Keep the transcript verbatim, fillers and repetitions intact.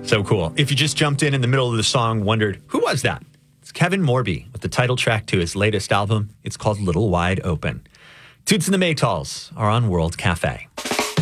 So cool. If you just jumped in in the middle of the song, wondered, who was that? It's Kevin Morby with the title track to his latest album. It's called Little Wide Open. Toots and the Maytals are on World Cafe.